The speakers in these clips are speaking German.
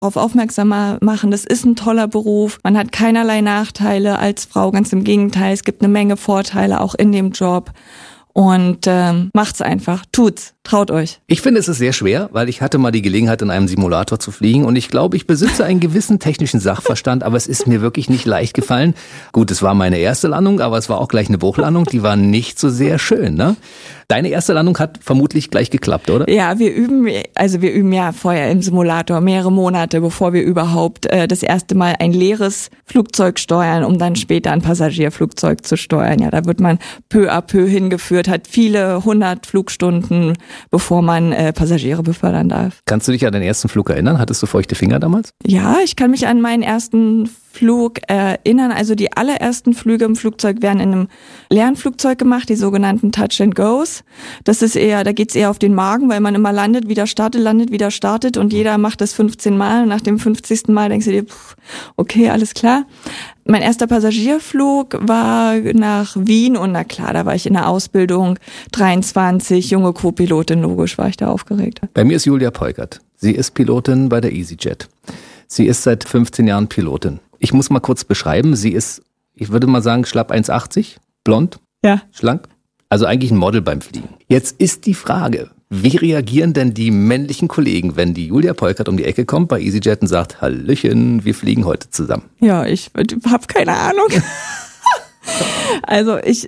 darauf aufmerksam machen, das ist ein toller Beruf. Man hat keinerlei Nachteile als Frau, ganz im Gegenteil. Es gibt eine Menge Vorteile auch in dem Job. Und macht's einfach, tut's, traut euch. Ich finde, es ist sehr schwer, weil ich hatte mal die Gelegenheit, in einem Simulator zu fliegen und ich glaube, ich besitze einen gewissen technischen Sachverstand, aber es ist mir wirklich nicht leicht gefallen. Gut, es war meine erste Landung, aber es war auch gleich eine Bruchlandung, die war nicht so sehr schön, ne? Deine erste Landung hat vermutlich gleich geklappt, oder? Ja, wir üben ja vorher im Simulator mehrere Monate, bevor wir überhaupt das erste Mal ein leeres Flugzeug steuern, um dann später ein Passagierflugzeug zu steuern. Ja, da wird man peu à peu hingeführt, hat viele 100 Flugstunden, bevor man Passagiere befördern darf. Kannst du dich an den ersten Flug erinnern? Hattest du feuchte Finger damals? Ja, ich kann mich an meinen ersten Flug erinnern. Also die allerersten Flüge im Flugzeug werden in einem Lernflugzeug gemacht, die sogenannten Touch and Goes. Das ist da geht's eher auf den Magen, weil man immer landet, wieder startet und jeder macht das 15 Mal und nach dem 50. Mal denkst du dir, okay, alles klar. Mein erster Passagierflug war nach Wien und na klar, da war ich in der Ausbildung, 23, junge Co-Pilotin, logisch war ich da aufgeregt. Bei mir ist Julia Peukert. Sie ist Pilotin bei der EasyJet. Sie ist seit 15 Jahren Pilotin. Ich muss mal kurz beschreiben, sie ist, ich würde mal sagen, schlapp 1,80, blond, ja, schlank, also eigentlich ein Model beim Fliegen. Jetzt ist die Frage, wie reagieren denn die männlichen Kollegen, wenn die Julia Peukert um die Ecke kommt bei EasyJet und sagt, Hallöchen, wir fliegen heute zusammen? Ja, ich habe keine Ahnung. Also es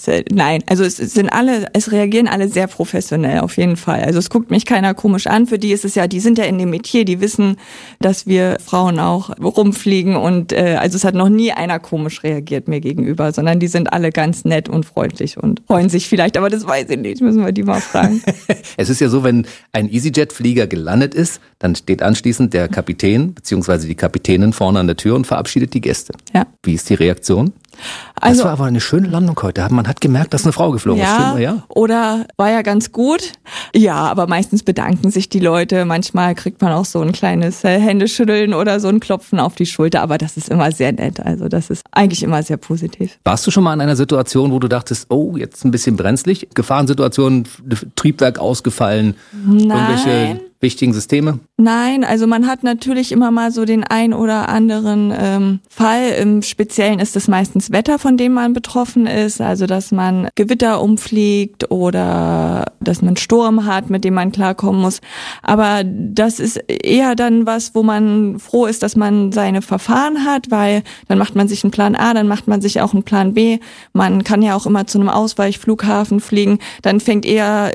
reagieren alle sehr professionell auf jeden Fall. Also es guckt mich keiner komisch an. Für die ist es ja, die sind ja in dem Metier, die wissen, dass wir Frauen auch rumfliegen und also es hat noch nie einer komisch reagiert mir gegenüber, sondern die sind alle ganz nett und freundlich und freuen sich vielleicht, aber das weiß ich nicht, müssen wir die mal fragen. Es ist ja so, wenn ein EasyJet-Flieger gelandet ist, dann steht anschließend der Kapitän bzw. die Kapitänin vorne an der Tür und verabschiedet die Gäste. Ja. Wie ist die Reaktion? Also, das war aber eine schöne Landung heute. Man hat gemerkt, dass eine Frau geflogen ist. Ja, ja, oder war ja ganz gut. Ja, aber meistens bedanken sich die Leute. Manchmal kriegt man auch so ein kleines Händeschütteln oder so ein Klopfen auf die Schulter. Aber das ist immer sehr nett. Also das ist eigentlich immer sehr positiv. Warst du schon mal in einer Situation, wo du dachtest, oh, jetzt ein bisschen brenzlig? Gefahrensituation, Triebwerk ausgefallen, irgendwelche wichtigen Systeme? Nein, also man hat natürlich immer mal so den ein oder anderen Fall. Im Speziellen ist es meistens Wetter, von dem man betroffen ist. Also dass man Gewitter umfliegt oder dass man Sturm hat, mit dem man klarkommen muss. Aber das ist eher dann was, wo man froh ist, dass man seine Verfahren hat, weil dann macht man sich einen Plan A, dann macht man sich auch einen Plan B. Man kann ja auch immer zu einem Ausweichflughafen fliegen. Dann fängt eher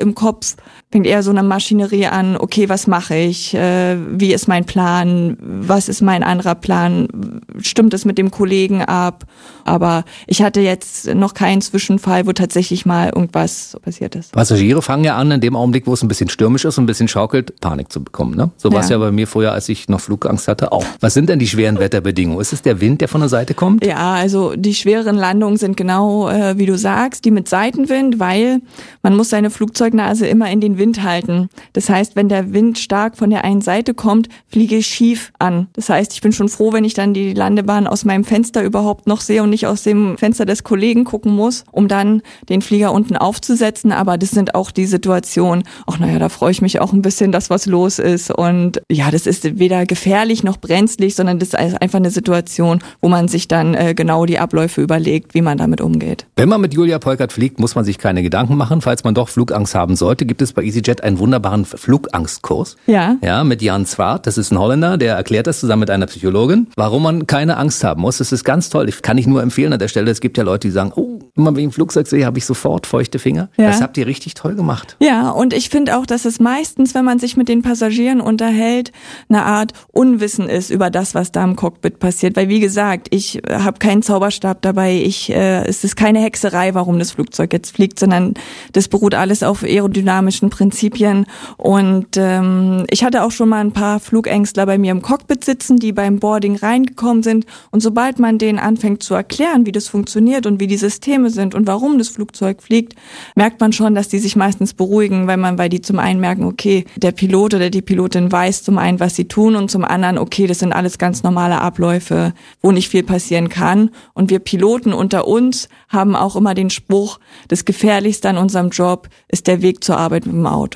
so eine Maschinerie an, okay, was mache ich? Wie ist mein Plan? Was ist mein anderer Plan? Stimmt es mit dem Kollegen ab? Aber ich hatte jetzt noch keinen Zwischenfall, wo tatsächlich mal irgendwas passiert ist. Passagiere fangen ja an, in dem Augenblick, wo es ein bisschen stürmisch ist und ein bisschen schaukelt, Panik zu bekommen. Ne? So war es ja bei mir vorher, als ich noch Flugangst hatte, auch. Was sind denn die schweren Wetterbedingungen? Ist es der Wind, der von der Seite kommt? Ja, also die schweren Landungen sind genau, wie du sagst, die mit Seitenwind, weil man muss seine Flugzeugnase immer in den Wind halten. Das heißt, wenn der Wind stark von der einen Seite kommt, fliege ich schief an. Das heißt, ich bin schon froh, wenn ich dann die Landebahn aus meinem Fenster überhaupt noch sehe und nicht aus dem Fenster des Kollegen gucken muss, um dann den Flieger unten aufzusetzen. Aber das sind auch die Situationen, da freue ich mich auch ein bisschen, dass was los ist. Und ja, das ist weder gefährlich noch brenzlig, sondern das ist einfach eine Situation, wo man sich dann genau die Abläufe überlegt, wie man damit umgeht. Wenn man mit Julia Peukert fliegt, muss man sich keine Gedanken machen. Falls man doch Flugangst haben sollte, gibt es bei EasyJet einen wunderbaren Flugangstkurs. Ja. Ja, mit Jan Zwart. Das ist ein Holländer, der erklärt das zusammen mit einer Psychologin, warum man keine Angst haben muss. Das ist ganz toll. Kann ich nur empfehlen an der Stelle. Es gibt ja Leute, die sagen, immer wenn ich im Flugzeug sehe, habe ich sofort feuchte Finger. Ja. Das habt ihr richtig toll gemacht. Ja, und ich finde auch, dass es meistens, wenn man sich mit den Passagieren unterhält, eine Art Unwissen ist über das, was da im Cockpit passiert. Weil wie gesagt, ich habe keinen Zauberstab dabei. Es ist keine Hexerei, warum das Flugzeug jetzt fliegt, sondern das beruht alles auf aerodynamischen Prinzipien. Und ich hatte auch schon mal ein paar Flugängstler bei mir im Cockpit sitzen, die beim Boarding reingekommen sind. Und sobald man denen anfängt zu erklären, wie das funktioniert und wie die Systeme sind und warum das Flugzeug fliegt, merkt man schon, dass die sich meistens beruhigen, weil die zum einen merken, okay, der Pilot oder die Pilotin weiß zum einen, was sie tun und zum anderen, okay, das sind alles ganz normale Abläufe, wo nicht viel passieren kann. Und wir Piloten unter uns haben auch immer den Spruch, das Gefährlichste an unserem Job ist der Weg zur Arbeit mit dem Auto.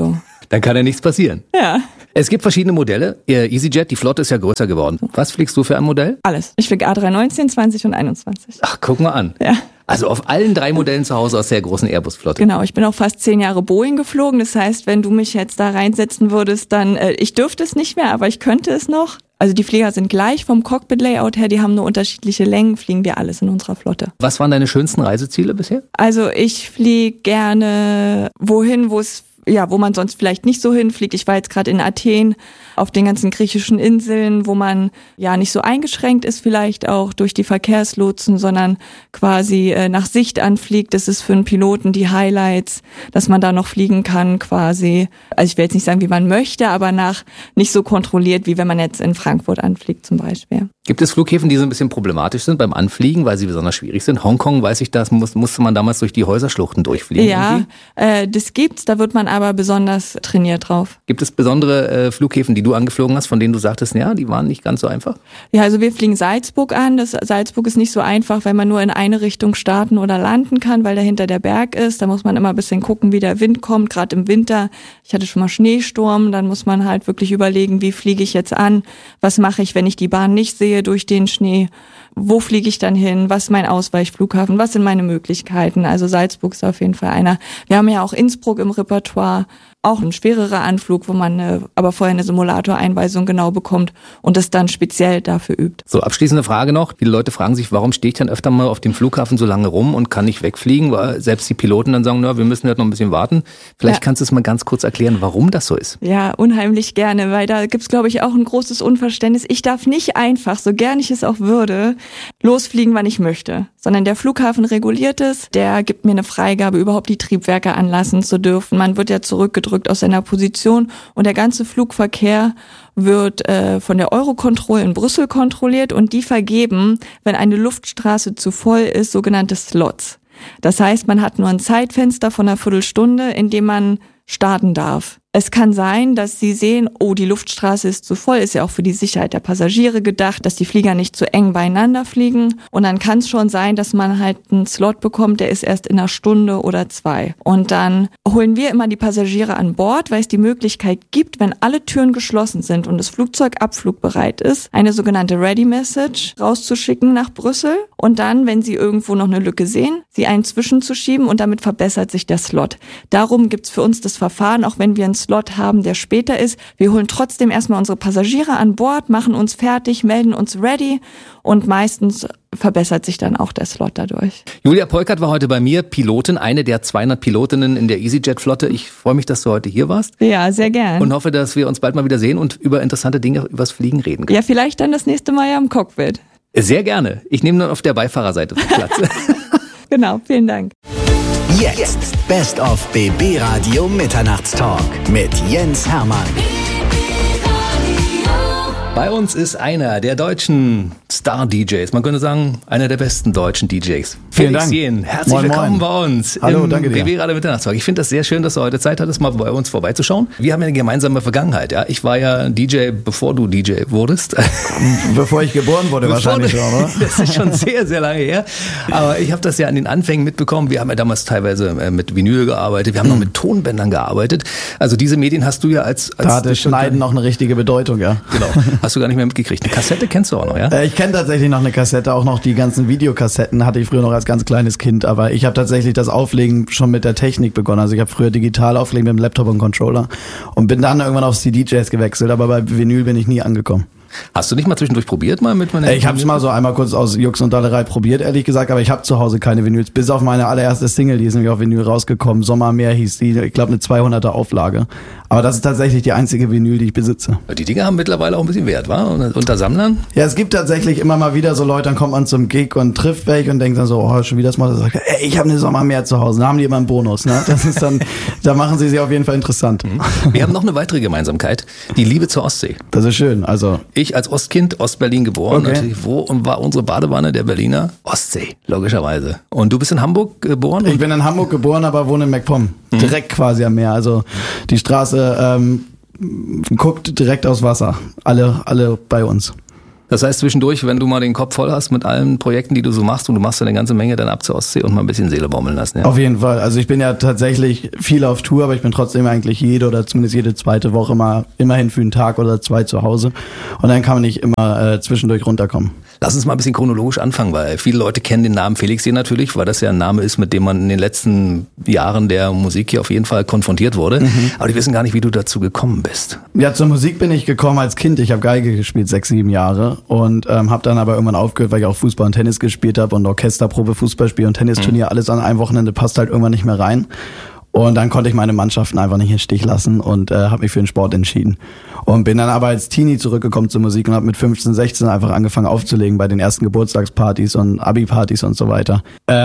Dann kann ja nichts passieren. Ja. Es gibt verschiedene Modelle. EasyJet, die Flotte ist ja größer geworden. Was fliegst du für ein Modell? Alles. Ich fliege A319, 20 und 21. Ach, guck mal an. Ja. Also auf allen 3 Modellen zu Hause aus der großen Airbus-Flotte. Genau, ich bin auch fast 10 Jahre Boeing geflogen. Das heißt, wenn du mich jetzt da reinsetzen würdest, dann, ich dürfte es nicht mehr, aber ich könnte es noch. Also die Flieger sind gleich vom Cockpit-Layout her, die haben nur unterschiedliche Längen, fliegen wir alles in unserer Flotte. Was waren deine schönsten Reiseziele bisher? Also ich fliege gerne wohin, wo man sonst vielleicht nicht so hinfliegt. Ich war jetzt gerade in Athen auf den ganzen griechischen Inseln, wo man ja nicht so eingeschränkt ist vielleicht auch durch die Verkehrslotsen, sondern quasi nach Sicht anfliegt. Das ist für einen Piloten die Highlights, dass man da noch fliegen kann quasi. Also ich will jetzt nicht sagen, wie man möchte, aber nicht so kontrolliert, wie wenn man jetzt in Frankfurt anfliegt zum Beispiel. Gibt es Flughäfen, die so ein bisschen problematisch sind beim Anfliegen, weil sie besonders schwierig sind? Hongkong, weiß ich das, musste man damals durch die Häuserschluchten durchfliegen. Ja, das gibt's, da wird man aber besonders trainiert drauf. Gibt es besondere Flughäfen, die du angeflogen hast, von denen du sagtest, ja, die waren nicht ganz so einfach? Ja, also wir fliegen Salzburg an. Salzburg ist nicht so einfach, weil man nur in eine Richtung starten oder landen kann, weil dahinter der Berg ist. Da muss man immer ein bisschen gucken, wie der Wind kommt, gerade im Winter. Ich hatte schon mal Schneesturm, dann muss man halt wirklich überlegen, wie fliege ich jetzt an? Was mache ich, wenn ich die Bahn nicht sehe durch den Schnee? Wo fliege ich dann hin? Was ist mein Ausweichflughafen? Was sind meine Möglichkeiten? Also Salzburg ist auf jeden Fall einer. Wir haben ja auch Innsbruck im Repertoire. Auch ein schwererer Anflug, wo man aber vorher eine Simulatoreinweisung genau bekommt und das dann speziell dafür übt. So, abschließende Frage noch. Viele Leute fragen sich, warum stehe ich dann öfter mal auf dem Flughafen so lange rum und kann nicht wegfliegen, weil selbst die Piloten dann sagen, wir müssen halt noch ein bisschen warten. Vielleicht kannst du es mal ganz kurz erklären, warum das so ist. Ja, unheimlich gerne, weil da gibt's, glaube ich, auch ein großes Unverständnis. Ich darf nicht einfach, so gern ich es auch würde, losfliegen, wann ich möchte, sondern der Flughafen reguliert es, der gibt mir eine Freigabe, überhaupt die Triebwerke anlassen zu dürfen. Man wird ja zurückgedrückt aus seiner Position und der ganze Flugverkehr wird von der Eurocontrol in Brüssel kontrolliert und die vergeben, wenn eine Luftstraße zu voll ist, sogenannte Slots. Das heißt, man hat nur ein Zeitfenster von einer Viertelstunde, in dem man starten darf. Es kann sein, dass Sie sehen, die Luftstraße ist zu voll, ist ja auch für die Sicherheit der Passagiere gedacht, dass die Flieger nicht zu eng beieinander fliegen. Und dann kann es schon sein, dass man halt einen Slot bekommt, der ist erst in einer Stunde oder 2. Und dann holen wir immer die Passagiere an Bord, weil es die Möglichkeit gibt, wenn alle Türen geschlossen sind und das Flugzeug abflugbereit ist, eine sogenannte Ready Message rauszuschicken nach Brüssel. Und dann, wenn Sie irgendwo noch eine Lücke sehen, sie einen zwischenzuschieben und damit verbessert sich der Slot. Darum gibt's für uns das Verfahren, auch wenn wir einen Slot haben, der später ist. Wir holen trotzdem erstmal unsere Passagiere an Bord, machen uns fertig, melden uns ready und meistens verbessert sich dann auch der Slot dadurch. Julia Peukert war heute bei mir, Pilotin, eine der 200 Pilotinnen in der EasyJet-Flotte. Ich freue mich, dass du heute hier warst. Ja, sehr gern. Und hoffe, dass wir uns bald mal wieder sehen und über interessante Dinge, übers Fliegen reden können. Ja, vielleicht dann das nächste Mal ja im Cockpit. Sehr gerne. Ich nehme dann auf der Beifahrerseite Platz. Genau, vielen Dank. Jetzt Best of BB Radio Mitternachtstalk mit Jens Hermann. Bei uns ist einer der deutschen Star-DJs, man könnte sagen, einer der besten deutschen DJs. Vielen Dank. Jehn, herzlich Moin, willkommen moin. bei uns. Hallo, im danke dir. BB Radio Mitternachtstalk. Ich finde das sehr schön, dass du heute Zeit hattest, mal bei uns vorbeizuschauen. Wir haben ja eine gemeinsame Vergangenheit. Ja? Ich war ja DJ, bevor du DJ wurdest. Bevor ich geboren wurde wahrscheinlich schon, oder? Das ist schon sehr, sehr lange her. Aber ich habe das ja an den Anfängen mitbekommen. Wir haben ja damals teilweise mit Vinyl gearbeitet. Wir haben noch mit Tonbändern gearbeitet. Also diese Medien hast du ja als Da hatte Schneiden noch eine richtige Bedeutung, ja. Genau. Hast du gar nicht mehr mitgekriegt. Eine Kassette kennst du auch noch, ja? Ich kenne tatsächlich noch eine Kassette, auch noch die ganzen Videokassetten hatte ich früher noch als ganz kleines Kind, aber ich habe tatsächlich das Auflegen schon mit der Technik begonnen. Also ich habe früher digital aufgelegt mit dem Laptop und Controller und bin dann irgendwann auf CDJs gewechselt, aber bei Vinyl bin ich nie angekommen. Hast du nicht mal zwischendurch probiert mal mit meiner? Ich habe es mal so einmal kurz aus Jux und Dollerei probiert, ehrlich gesagt, aber ich habe zu Hause keine Vinyls. Bis auf meine allererste Single, die ist nämlich auf Vinyl rausgekommen. Sommermeer hieß die, ich glaube eine 200er Auflage. Aber das ist tatsächlich die einzige Vinyl, die ich besitze. Die Dinger haben mittlerweile auch ein bisschen Wert, wa? Unter Sammlern? Ja, es gibt tatsächlich immer mal wieder so Leute, dann kommt man zum Gig und trifft welche und denkt dann so, schon wieder das mal. Sagt, ey, ich habe eine Sommermeer zu Hause. Da haben die immer einen Bonus, ne? Das ist dann, da machen sie sich auf jeden Fall interessant. Wir haben noch eine weitere Gemeinsamkeit, die Liebe zur Ostsee. Das ist schön, also. Ich als Ostkind, Ostberlin geboren, Okay. natürlich, wo und war unsere Badewanne der Berliner? Ostsee, logischerweise. Und du bist in Hamburg geboren? Ich bin in Hamburg geboren, aber wohne in MacPom. Direkt quasi am Meer. Also die Straße guckt direkt aufs Wasser. Alle bei uns. Das heißt, zwischendurch, wenn du mal den Kopf voll hast mit allen Projekten, die du so machst, und du machst ja eine ganze Menge, dann ab zur Ostsee und mal ein bisschen Seele baumeln lassen. Ja? Auf jeden Fall. Also ich bin ja tatsächlich viel auf Tour, aber ich bin trotzdem eigentlich jede oder zumindest jede zweite Woche mal immerhin für einen Tag oder zwei zu Hause. Und dann kann man nicht immer zwischendurch runterkommen. Lass uns mal ein bisschen chronologisch anfangen, weil viele Leute kennen den Namen Felix hier natürlich, weil das ja ein Name ist, mit dem man in den letzten Jahren der Musik hier auf jeden Fall konfrontiert wurde. Aber die wissen gar nicht, wie du dazu gekommen bist. Ja, zur Musik bin ich gekommen als Kind. Ich habe Geige gespielt, 6, 7 Jahre und habe dann aber irgendwann aufgehört, weil ich auch Fußball und Tennis gespielt habe und Orchesterprobe, Fußballspiel und Tennisturnier, alles an einem Wochenende passt halt irgendwann nicht mehr rein. Und dann konnte ich meine Mannschaften einfach nicht im Stich lassen und habe mich für den Sport entschieden. Und bin dann aber als Teenie zurückgekommen zur Musik und habe mit 15, 16 einfach angefangen aufzulegen bei den ersten Geburtstagspartys und Abi-Partys und so weiter.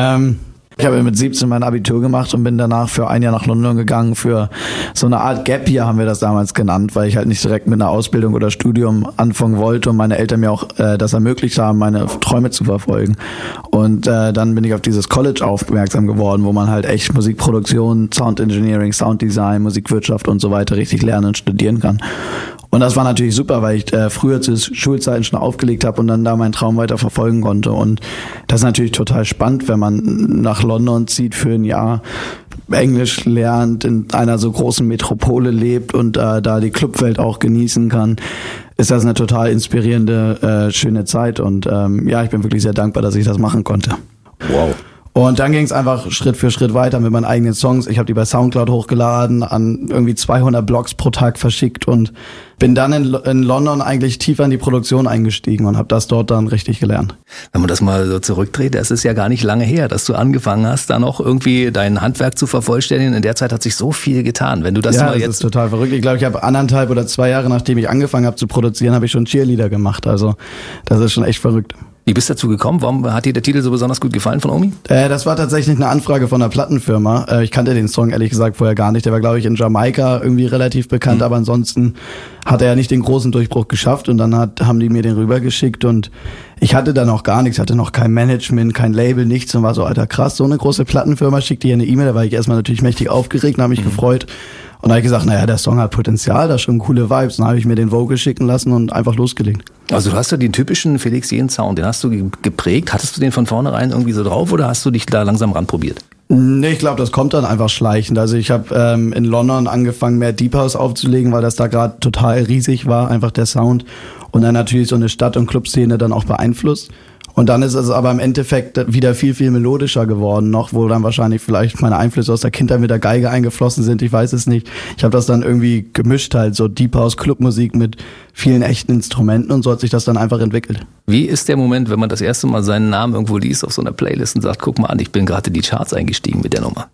Ich habe mit 17 mein Abitur gemacht und bin danach für ein Jahr nach London gegangen für so eine Art Gap Year, haben wir das damals genannt, weil ich halt nicht direkt mit einer Ausbildung oder Studium anfangen wollte und meine Eltern mir auch das ermöglicht haben, meine Träume zu verfolgen. Und dann bin ich auf dieses College aufmerksam geworden, wo man halt echt Musikproduktion, Sound Engineering, Sounddesign, Musikwirtschaft und so weiter richtig lernen und studieren kann. Und das war natürlich super, weil ich früher zu Schulzeiten schon aufgelegt habe und dann da meinen Traum weiter verfolgen konnte. Und das ist natürlich total spannend, wenn man nach London zieht für ein Jahr, Englisch lernt, in einer so großen Metropole lebt und da die Clubwelt auch genießen kann. Ist das eine total inspirierende, schöne Zeit. Und ja, ich bin wirklich sehr dankbar, dass ich das machen konnte. Wow. Und dann ging es einfach Schritt für Schritt weiter mit meinen eigenen Songs. Ich habe die bei Soundcloud hochgeladen, an irgendwie 200 Blogs pro Tag verschickt und bin dann in London eigentlich tiefer in die Produktion eingestiegen und habe das dort dann richtig gelernt. Wenn man das mal so zurückdreht, das ist ja gar nicht lange her, dass du angefangen hast, da noch irgendwie dein Handwerk zu vervollständigen. In der Zeit hat sich so viel getan. Wenn du das mal jetzt... das ist total verrückt. Ich glaube, ich habe 1,5 oder 2 Jahre, nachdem ich angefangen habe zu produzieren, habe ich schon Cheerleader gemacht. Also das ist schon echt verrückt. Wie bist du dazu gekommen? Warum hat dir der Titel so besonders gut gefallen von Omi? Das war tatsächlich eine Anfrage von einer Plattenfirma. Ich kannte den Song ehrlich gesagt vorher gar nicht. Der war, glaube ich, in Jamaika irgendwie relativ bekannt, aber ansonsten hat er ja nicht den großen Durchbruch geschafft und dann haben die mir den rübergeschickt und ich hatte da noch gar nichts, hatte noch kein Management, kein Label, nichts und war so, Alter, krass, so eine große Plattenfirma schickt dir eine E-Mail, da war ich erstmal natürlich mächtig aufgeregt und habe mich gefreut. Und da habe ich gesagt, naja, der Song hat Potenzial, da schon coole Vibes. Dann habe ich mir den Vocal schicken lassen und einfach losgelegt. Also du hast ja den typischen Felix Jähn Sound, den hast du geprägt. Hattest du den von vornherein irgendwie so drauf oder hast du dich da langsam ranprobiert? Nee, ich glaube, das kommt dann einfach schleichend. Also ich habe in London angefangen, mehr Deep House aufzulegen, weil das da gerade total riesig war, einfach der Sound. Und dann natürlich so eine Stadt- und Clubszene dann auch beeinflusst. Und dann ist es aber im Endeffekt wieder viel, viel melodischer geworden noch, wo dann wahrscheinlich vielleicht meine Einflüsse aus der Kindheit mit der Geige eingeflossen sind, ich weiß es nicht. Ich habe das dann irgendwie gemischt halt, so Deep House, Clubmusik mit vielen echten Instrumenten und so hat sich das dann einfach entwickelt. Wie ist der Moment, wenn man das erste Mal seinen Namen irgendwo liest auf so einer Playlist und sagt, guck mal an, ich bin gerade in die Charts eingestiegen mit der Nummer?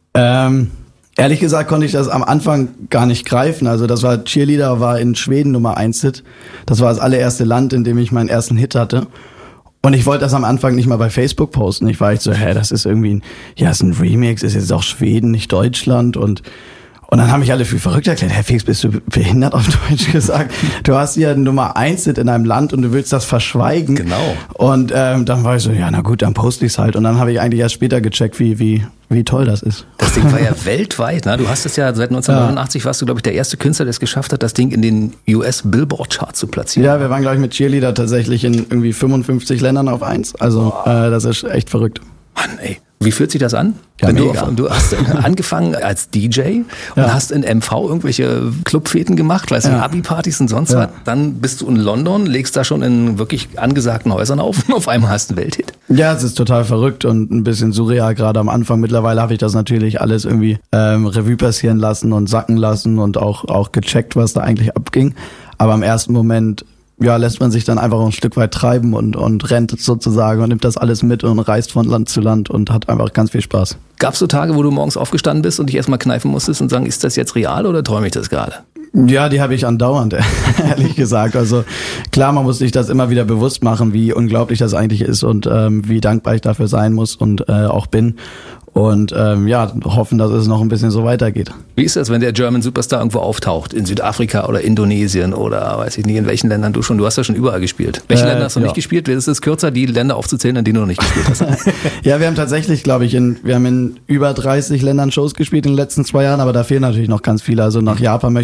Ehrlich gesagt konnte ich das am Anfang gar nicht greifen. Also das war Cheerleader, war in Schweden Nummer 1 Hit. Das war das allererste Land, in dem ich meinen ersten Hit hatte. Und ich wollte das am Anfang nicht mal bei Facebook posten. Ich war echt so, das ist irgendwie ist ein Remix, ist jetzt auch Schweden, nicht Deutschland. Und dann haben mich alle für verrückt erklärt. Herr Felix, bist du behindert, auf Deutsch gesagt? Du hast hier einen Nummer 1 Hit in einem Land und du willst das verschweigen. Genau. Und dann war ich so, ja na gut, dann poste ich's halt. Und dann habe ich eigentlich erst später gecheckt, wie toll das ist. Das Ding war ja weltweit, ne? Du hast es ja seit 1989, warst du, glaube ich, der erste Künstler, der es geschafft hat, das Ding in den US Billboard Charts zu platzieren. Ja, wir waren, glaube ich, mit Cheerleader tatsächlich in irgendwie 55 Ländern auf 1. Also das ist echt verrückt. Mann, ey. Wie fühlt sich das an? Ja, Du hast angefangen als DJ und hast in MV irgendwelche Clubfeten gemacht, weißt du, Abi-Partys und sonst was. Dann bist du in London, legst da schon in wirklich angesagten Häusern auf und auf einmal hast du einen Welthit. Ja, es ist total verrückt und ein bisschen surreal gerade am Anfang. Mittlerweile habe ich das natürlich alles irgendwie Revue passieren lassen und sacken lassen und auch gecheckt, was da eigentlich abging. Aber im ersten Moment lässt man sich dann einfach ein Stück weit treiben und rennt sozusagen und nimmt das alles mit und reist von Land zu Land und hat einfach ganz viel Spaß. Gab es so Tage, wo du morgens aufgestanden bist und dich erstmal kneifen musstest und sagen, ist das jetzt real oder träume ich das gerade? Ja, die habe ich andauernd, ehrlich gesagt. Also klar, man muss sich das immer wieder bewusst machen, wie unglaublich das eigentlich ist und wie dankbar ich dafür sein muss und auch bin. Und hoffen, dass es noch ein bisschen so weitergeht. Wie ist das, wenn der German Superstar irgendwo auftaucht? In Südafrika oder Indonesien oder weiß ich nicht, in welchen Ländern du schon? Du hast ja schon überall gespielt. Welche Länder hast du nicht gespielt? Ist es kürzer, die Länder aufzuzählen, in denen du noch nicht gespielt hast? Ja, wir haben tatsächlich, glaube ich, wir haben in über 30 Ländern Shows gespielt in den letzten 2 Jahren, aber da fehlen natürlich noch ganz viele. Also nach Japan möchte ich zum Beispiel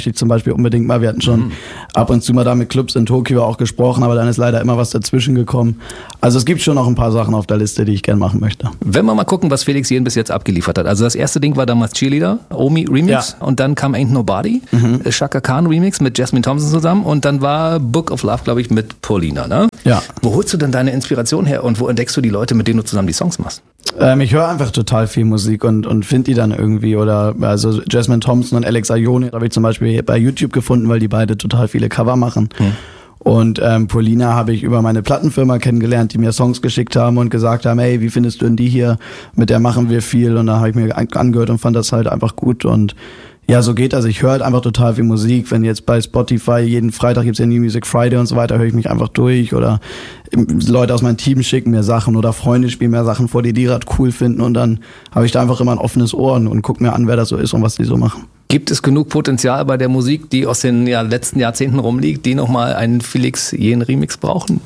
Beispiel unbedingt mal. Wir hatten schon ab und zu mal da mit Clubs in Tokio auch gesprochen, aber dann ist leider immer was dazwischen gekommen. Also es gibt schon noch ein paar Sachen auf der Liste, die ich gerne machen möchte. Wenn wir mal gucken, was Felix Jähn bis jetzt abgeliefert hat. Also das erste Ding war damals Cheerleader, Omi Remix, und dann kam Ain't Nobody, Chaka Khan Remix mit Jasmine Thompson zusammen und dann war Book of Love, glaube ich, mit Paulina, ne? Ja. Wo holst du denn deine Inspiration her und wo entdeckst du die Leute, mit denen du zusammen die Songs machst? Ich höre einfach total viel Musik und finde die dann irgendwie, oder also Jasmine Thompson und Alex Aione habe ich zum Beispiel bei YouTube gefunden, weil die beide total viele Cover machen. Und Paulina habe ich über meine Plattenfirma kennengelernt, die mir Songs geschickt haben und gesagt haben, hey, wie findest du denn die hier? Mit der machen wir viel. Und da habe ich mir angehört und fand das halt einfach gut. Und ja, so geht das. Ich höre halt einfach total viel Musik. Wenn jetzt bei Spotify jeden Freitag gibt's ja New Music Friday und so weiter, höre ich mich einfach durch. Oder Leute aus meinem Team schicken mir Sachen oder Freunde spielen mir Sachen vor, die gerade cool finden. Und dann habe ich da einfach immer ein offenes Ohr und gucke mir an, wer das so ist und was die so machen. Gibt es genug Potenzial bei der Musik, die aus den letzten Jahrzehnten rumliegt, die nochmal einen Felix Jähn Remix brauchen?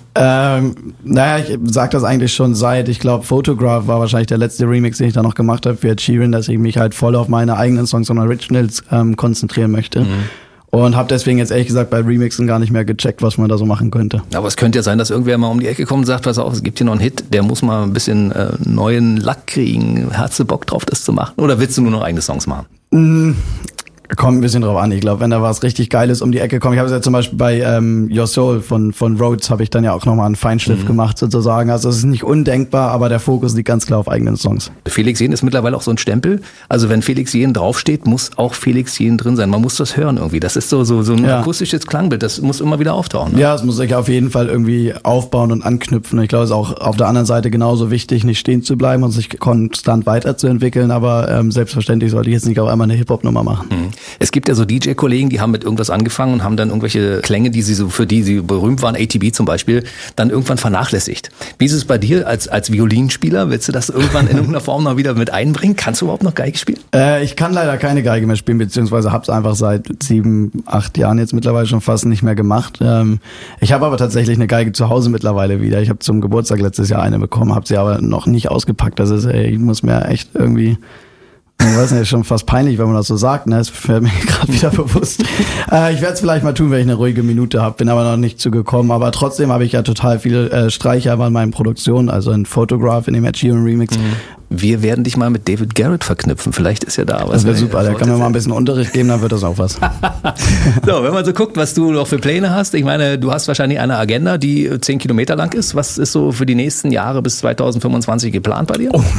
Naja, ich sag das eigentlich schon seit, ich glaube, Photograph war wahrscheinlich der letzte Remix, den ich da noch gemacht habe für Ed Sheeran, dass ich mich halt voll auf meine eigenen Songs und Originals konzentrieren möchte. Und habe deswegen jetzt ehrlich gesagt bei Remixen gar nicht mehr gecheckt, was man da so machen könnte. Aber es könnte ja sein, dass irgendwer mal um die Ecke kommt und sagt, pass auf, es gibt hier noch einen Hit, der muss mal ein bisschen neuen Lack kriegen. Hast du Bock drauf, das zu machen? Oder willst du nur noch eigene Songs machen? Kommt ein bisschen drauf an. Ich glaube, wenn da was richtig Geiles um die Ecke kommt. Ich habe es ja zum Beispiel bei Your Soul von Rhodes habe ich dann ja auch nochmal einen Feinschliff gemacht sozusagen. Also es ist nicht undenkbar, aber der Fokus liegt ganz klar auf eigenen Songs. Felix Jähn ist mittlerweile auch so ein Stempel. Also wenn Felix Jähn draufsteht, muss auch Felix Jähn drin sein. Man muss das hören irgendwie. Das ist so ein akustisches Klangbild. Das muss immer wieder auftauchen. Ne? Ja, es muss sich auf jeden Fall irgendwie aufbauen und anknüpfen. Ich glaube, es ist auch auf der anderen Seite genauso wichtig, nicht stehen zu bleiben und sich konstant weiterzuentwickeln. Aber selbstverständlich sollte ich jetzt nicht auf einmal eine Hip-Hop-Nummer machen. Es gibt ja so DJ-Kollegen, die haben mit irgendwas angefangen und haben dann irgendwelche Klänge, für die sie berühmt waren, ATB zum Beispiel, dann irgendwann vernachlässigt. Wie ist es bei dir als Violinspieler? Willst du das irgendwann in irgendeiner Form noch wieder mit einbringen? Kannst du überhaupt noch Geige spielen? Ich kann leider keine Geige mehr spielen, beziehungsweise habe es einfach seit 7, 8 Jahren jetzt mittlerweile schon fast nicht mehr gemacht. Ich habe aber tatsächlich eine Geige zu Hause mittlerweile wieder. Ich habe zum Geburtstag letztes Jahr eine bekommen, habe sie aber noch nicht ausgepackt. Das ist, ich muss mir echt irgendwie... Ich weiß nicht, ist schon fast peinlich, wenn man das so sagt, ne? Das fällt mir gerade wieder bewusst. Ich werde es vielleicht mal tun, wenn ich eine ruhige Minute habe, bin aber noch nicht zugekommen. Aber trotzdem habe ich ja total viele Streicher in meinen Produktionen, also in Photograph, in dem Ed Sheeran Remix. Wir werden dich mal mit David Garrett verknüpfen. Vielleicht ist ja da was. Das wäre super, der kann mir mal ein bisschen Unterricht geben, dann wird das auch was. So, wenn man so guckt, was du noch für Pläne hast. Ich meine, du hast wahrscheinlich eine Agenda, die 10 Kilometer lang ist. Was ist so für die nächsten Jahre bis 2025 geplant bei dir? Oh,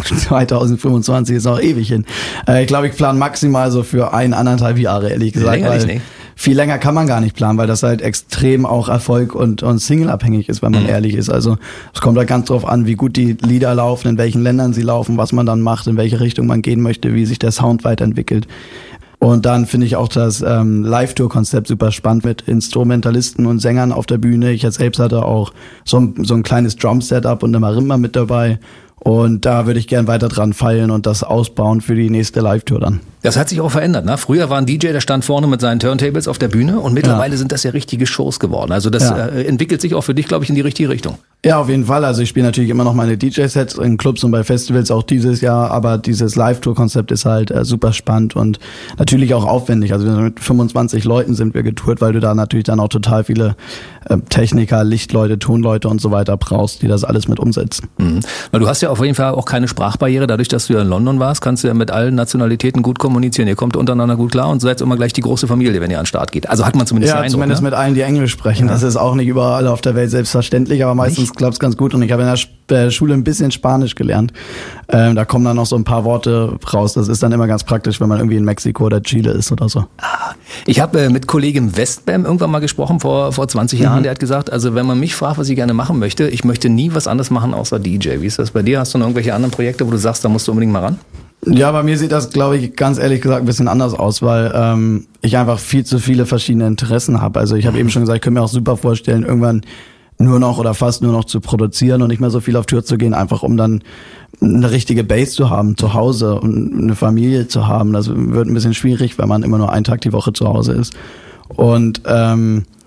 2025 ist auch ewig hin. Ich glaube, ich plane maximal so für 1,5 Jahre, ehrlich gesagt. Länger nicht, ne? Viel länger kann man gar nicht planen, weil das halt extrem auch Erfolg und Single-abhängig ist, wenn man ehrlich ist. Also es kommt da ganz drauf an, wie gut die Lieder laufen, in welchen Ländern sie laufen, was man dann macht, in welche Richtung man gehen möchte, wie sich der Sound weiterentwickelt. Und dann finde ich auch das Live-Tour-Konzept super spannend mit Instrumentalisten und Sängern auf der Bühne. Ich selbst hatte auch so ein kleines Drum-Setup und eine Marimba mit dabei. Und da würde ich gern weiter dran feilen und das ausbauen für die nächste Live-Tour dann. Das hat sich auch verändert, ne? Früher war ein DJ, der stand vorne mit seinen Turntables auf der Bühne und mittlerweile sind das ja richtige Shows geworden. Also das entwickelt sich auch für dich, glaube ich, in die richtige Richtung. Ja, auf jeden Fall. Also ich spiele natürlich immer noch meine DJ-Sets in Clubs und bei Festivals auch dieses Jahr, aber dieses Live-Tour-Konzept ist halt super spannend und natürlich auch aufwendig. Also mit 25 Leuten sind wir getourt, weil du da natürlich dann auch total viele Techniker, Lichtleute, Tonleute und so weiter brauchst, die das alles mit umsetzen. Weil du hast ja auf jeden Fall auch keine Sprachbarriere. Dadurch, dass du ja in London warst, kannst du ja mit allen Nationalitäten gut kommunizieren. Ihr kommt untereinander gut klar und seid immer gleich die große Familie, wenn ihr an den Start geht. Also hat man zumindest den Eindruck, zumindest mit allen, die Englisch sprechen. Ja. Das ist auch nicht überall auf der Welt selbstverständlich, aber meistens klappt es ganz gut. Und ich habe in der Schule ein bisschen Spanisch gelernt. Da kommen dann noch so ein paar Worte raus. Das ist dann immer ganz praktisch, wenn man irgendwie in Mexiko oder Chile ist oder so. Ich habe mit Kollegen Westbam irgendwann mal gesprochen, vor 20 Jahren. Der hat gesagt, also wenn man mich fragt, was ich gerne machen möchte, ich möchte nie was anderes machen außer DJ. Wie ist das bei dir? Hast du noch irgendwelche anderen Projekte, wo du sagst, da musst du unbedingt mal ran? Ja, bei mir sieht das, glaube ich, ganz ehrlich gesagt ein bisschen anders aus, weil ich einfach viel zu viele verschiedene Interessen habe. Also ich habe eben schon gesagt, ich könnte mir auch super vorstellen, irgendwann nur noch oder fast nur noch zu produzieren und nicht mehr so viel auf Tour zu gehen, einfach um dann eine richtige Base zu haben zu Hause und eine Familie zu haben. Das wird ein bisschen schwierig, wenn man immer nur einen Tag die Woche zu Hause ist. Und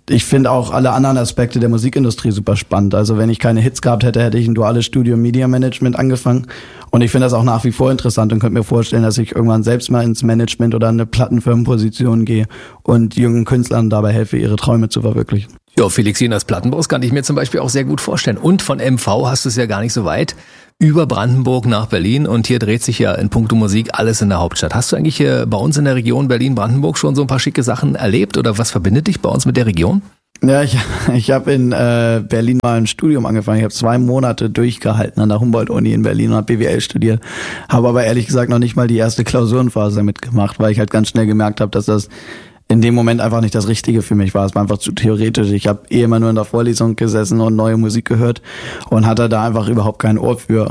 ich finde auch alle anderen Aspekte der Musikindustrie super spannend. Also wenn ich keine Hits gehabt hätte, hätte ich ein duales Studium Media Management angefangen. Und ich finde das auch nach wie vor interessant und könnte mir vorstellen, dass ich irgendwann selbst mal ins Management oder eine Plattenfirmenposition gehe und jungen Künstlern dabei helfe, ihre Träume zu verwirklichen. Ja, Felix Jähn als Plattenboss kann ich mir zum Beispiel auch sehr gut vorstellen. Und von MV hast du es ja gar nicht so weit. Über Brandenburg nach Berlin und hier dreht sich ja in puncto Musik alles in der Hauptstadt. Hast du eigentlich bei uns in der Region Berlin-Brandenburg schon so ein paar schicke Sachen erlebt oder was verbindet dich bei uns mit der Region? Ja, ich habe in Berlin mal ein Studium angefangen. Ich habe 2 Monate durchgehalten an der Humboldt-Uni in Berlin und habe BWL studiert. Habe aber ehrlich gesagt noch nicht mal die erste Klausurenphase mitgemacht, weil ich halt ganz schnell gemerkt habe, dass das in dem Moment einfach nicht das Richtige für mich war. Es war einfach zu theoretisch. Ich habe immer nur in der Vorlesung gesessen und neue Musik gehört und hatte da einfach überhaupt kein Ohr für.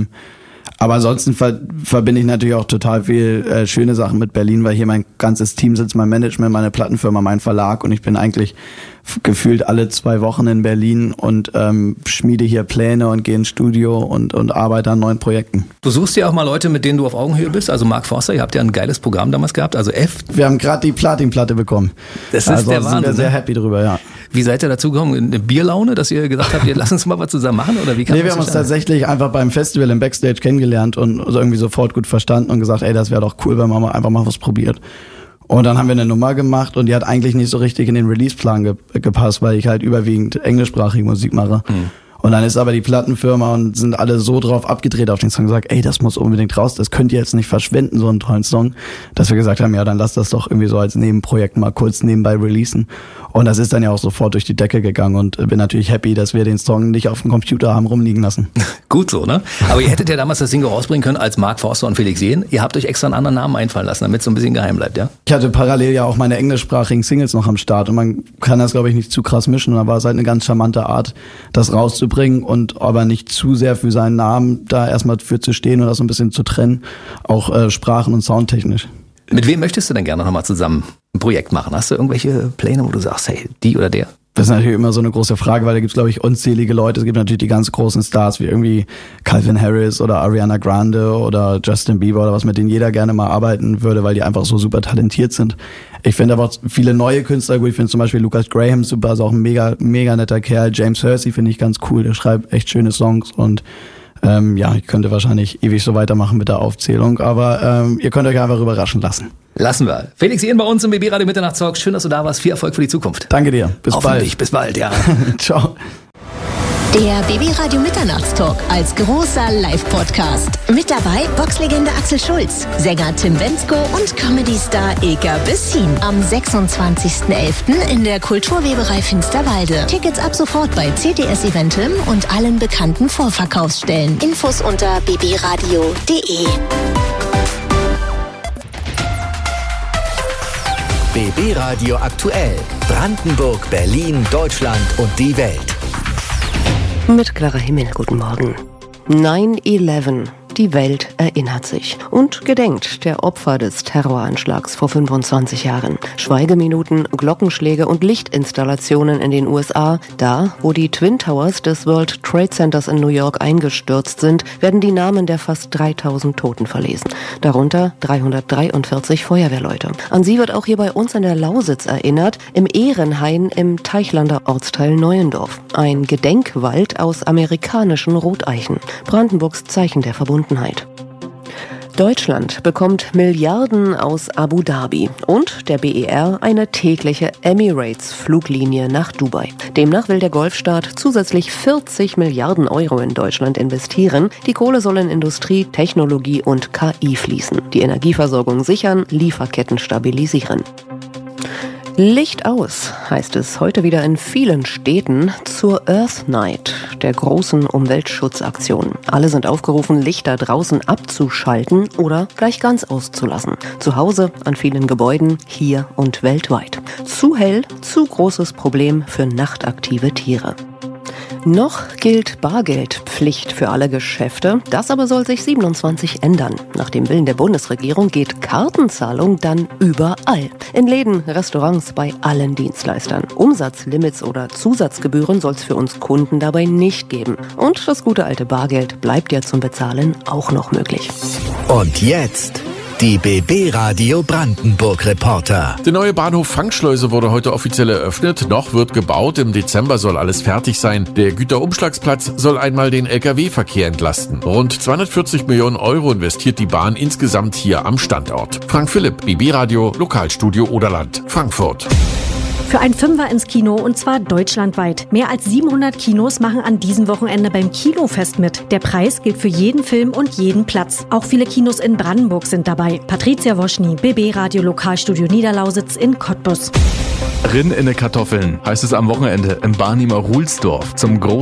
Aber ansonsten verbinde ich natürlich auch total viel schöne Sachen mit Berlin, weil hier mein ganzes Team sitzt, mein Management, meine Plattenfirma, mein Verlag und ich bin eigentlich gefühlt alle 2 Wochen in Berlin und schmiede hier Pläne und gehe ins Studio und arbeite an neuen Projekten. Du suchst ja auch mal Leute, mit denen du auf Augenhöhe bist. Also Mark Forster, ihr habt ja ein geiles Programm damals gehabt, also F. Wir haben gerade die Platinplatte bekommen. Das ist der Wahnsinn. Sind wir sehr happy drüber, ja. Wie seid ihr dazu gekommen? Eine Bierlaune, dass ihr gesagt habt, lass uns mal was zusammen machen? Oder wie wir haben uns tatsächlich einfach beim Festival im Backstage kennengelernt und irgendwie sofort gut verstanden und gesagt, ey, das wäre doch cool, wenn man einfach mal was probiert. Und dann haben wir eine Nummer gemacht und die hat eigentlich nicht so richtig in den Release-Plan gepasst, weil ich halt überwiegend englischsprachige Musik mache. Und dann ist aber die Plattenfirma und sind alle so drauf abgedreht auf den Song, gesagt, ey, das muss unbedingt raus, das könnt ihr jetzt nicht verschwenden, so einen tollen Song, dass wir gesagt haben, ja, dann lass das doch irgendwie so als Nebenprojekt mal kurz nebenbei releasen. Und das ist dann ja auch sofort durch die Decke gegangen und bin natürlich happy, dass wir den Song nicht auf dem Computer haben rumliegen lassen. Gut so, ne? Aber ihr hättet ja damals das Single rausbringen können als Mark Forster und Felix Jähn. Ihr habt euch extra einen anderen Namen einfallen lassen, damit es so ein bisschen geheim bleibt, ja? Ich hatte parallel ja auch meine englischsprachigen Singles noch am Start und man kann das, glaube ich, nicht zu krass mischen. Und da war es halt eine ganz charmante Art, das rauszubringen und aber nicht zu sehr für seinen Namen da erstmal für zu stehen und das so ein bisschen zu trennen, auch sprachen- und soundtechnisch. Mit wem möchtest du denn gerne nochmal zusammen ein Projekt machen? Hast du irgendwelche Pläne, wo du sagst, hey, die oder der? Das ist natürlich immer so eine große Frage, weil da gibt's, glaube ich, unzählige Leute. Es gibt natürlich die ganz großen Stars wie irgendwie Calvin Harris oder Ariana Grande oder Justin Bieber oder was, mit denen jeder gerne mal arbeiten würde, weil die einfach so super talentiert sind. Ich finde aber auch viele neue Künstler gut. Ich finde zum Beispiel Lucas Graham super, ist auch ein mega netter Kerl. James Hersey finde ich ganz cool, der schreibt echt schöne Songs und ich könnte wahrscheinlich ewig so weitermachen mit der Aufzählung, aber ihr könnt euch einfach überraschen lassen. Lassen wir. Felix Jähn bei uns im BB Radio Mitternachtstalk. Schön, dass du da warst. Viel Erfolg für die Zukunft. Danke dir. Bis Hoffentlich. bald. Bis bald, ja. Ciao. Der BB Radio Mitternachtstalk als großer Live-Podcast. Mit dabei Boxlegende Axel Schulz, Sänger Tim Bendzko und Comedy-Star Ilka Bessin. Am 26.11. in der Kulturweberei Finsterwalde. Tickets ab sofort bei CTS Eventim und allen bekannten Vorverkaufsstellen. Infos unter bbradio.de. BB Radio aktuell. Brandenburg, Berlin, Deutschland und die Welt. Mit Clara Himmel, guten Morgen. 9/11. Die Welt erinnert sich und gedenkt der Opfer des Terroranschlags vor 25 Jahren. Schweigeminuten, Glockenschläge und Lichtinstallationen in den USA. Da, wo die Twin Towers des World Trade Centers in New York eingestürzt sind, werden die Namen der fast 3000 Toten verlesen. Darunter 343 Feuerwehrleute. An sie wird auch hier bei uns in der Lausitz erinnert, im Ehrenhain im Teichlander Ortsteil Neuendorf. Ein Gedenkwald aus amerikanischen Roteichen. Brandenburgs Zeichen der Verbundenheit. Deutschland bekommt Milliarden aus Abu Dhabi und der BER eine tägliche Emirates-Fluglinie nach Dubai. Demnach will der Golfstaat zusätzlich 40 Milliarden Euro in Deutschland investieren. Die Kohle soll in Industrie, Technologie und KI fließen. Die Energieversorgung sichern, Lieferketten stabilisieren. Licht aus, heißt es heute wieder in vielen Städten zur Earth Night, der großen Umweltschutzaktion. Alle sind aufgerufen, Lichter draußen abzuschalten oder gleich ganz auszulassen. Zu Hause, an vielen Gebäuden, hier und weltweit. Zu hell, zu großes Problem für nachtaktive Tiere. Noch gilt Bargeldpflicht für alle Geschäfte. Das aber soll sich 27 ändern. Nach dem Willen der Bundesregierung geht Kartenzahlung dann überall. In Läden, Restaurants, bei allen Dienstleistern. Umsatzlimits oder Zusatzgebühren soll es für uns Kunden dabei nicht geben. Und das gute alte Bargeld bleibt ja zum Bezahlen auch noch möglich. Und jetzt Die BB Radio Brandenburg Reporter. Der neue Bahnhof Fangschleuse wurde heute offiziell eröffnet. Noch wird gebaut. Im Dezember soll alles fertig sein. Der Güterumschlagsplatz soll einmal den Lkw-Verkehr entlasten. Rund 240 Millionen Euro investiert die Bahn insgesamt hier am Standort. Frank Philipp, BB Radio, Lokalstudio Oderland, Frankfurt. Für ein Fünfer ins Kino und zwar deutschlandweit. Mehr als 700 Kinos machen an diesem Wochenende beim Kinofest mit. Der Preis gilt für jeden Film und jeden Platz. Auch viele Kinos in Brandenburg sind dabei. Patricia Woschny, BB Radio Lokalstudio Niederlausitz in Cottbus. Rinn in ne Kartoffeln heißt es am Wochenende im Barnimer Ruhlsdorf zum